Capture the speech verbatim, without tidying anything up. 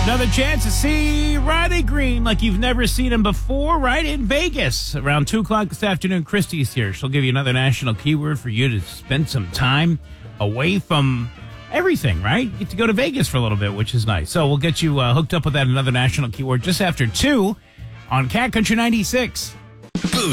Another chance to see Riley Green like you've never seen him before, right? In Vegas. Around two o'clock this afternoon, Christy's here. She'll give you another national keyword for you to spend some time away from everything, right? You get to go to Vegas for a little bit, which is nice. So we'll get you uh, hooked up with that another national keyword just after two on Cat Country ninety-six.